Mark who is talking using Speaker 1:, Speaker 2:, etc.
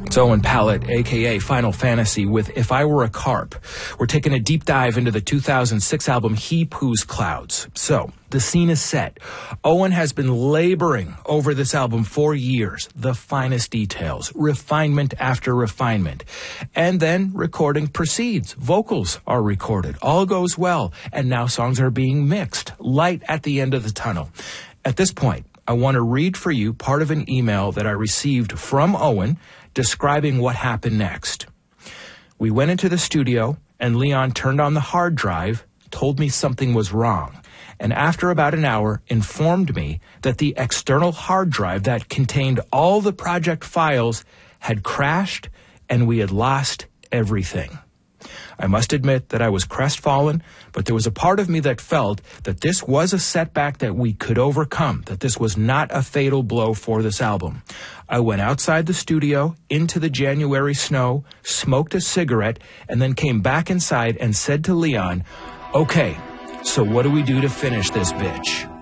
Speaker 1: It's Owen Pallett, a.k.a. Final Fantasy, with If I Were a Carp. We're taking a deep dive into the 2006 album He Poos Clouds. So, the scene is set. Owen has been laboring over this album for years. The finest details, refinement after refinement. And then recording proceeds. Vocals are recorded. All goes well. And now songs are being mixed. Light at the end of the tunnel. At this point, I want to read for you part of an email that I received from Owen describing what happened next. We went into the studio, and Leon turned on the hard drive, told me something was wrong, and after about an hour informed me that the external hard drive that contained all the project files had crashed and we had lost everything. I must admit that I was crestfallen, but there was a part of me that felt that this was a setback that we could overcome, that this was not a fatal blow for this album. I went outside the studio, into the January snow, smoked a cigarette, and then came back inside and said to Leon, "Okay, so what do we do to finish this bitch?"